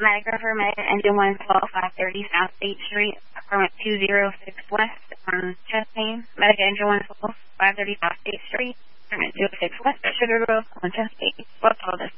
Medigrapher, Engine 112, 530 South 8th Street, apartment 206 West, Chastain. Medic Engine 112, 530 South 8th Street, apartment 206 West, Sugar Grove, on Chastain. What's all this?